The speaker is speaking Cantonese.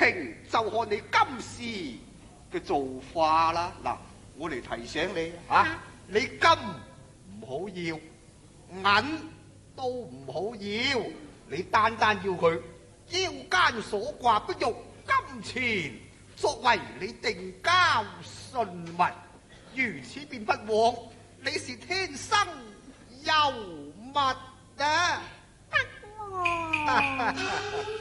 情就看你今時嘅做法啦。嗱，我嚟提醒你啊，你金唔好要，銀都唔好要，你單單要佢腰間所掛不玉金錢，作為你定交信物。如此便不枉你是天生尤物啊！ 得喎。